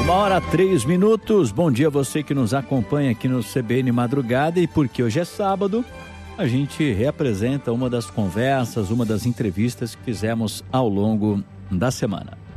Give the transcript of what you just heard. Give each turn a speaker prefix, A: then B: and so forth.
A: 1h03. Bom dia a você que nos acompanha aqui no CBN Madrugada, e porque hoje é sábado, a gente reapresenta uma das conversas, uma das entrevistas que fizemos ao longo da semana.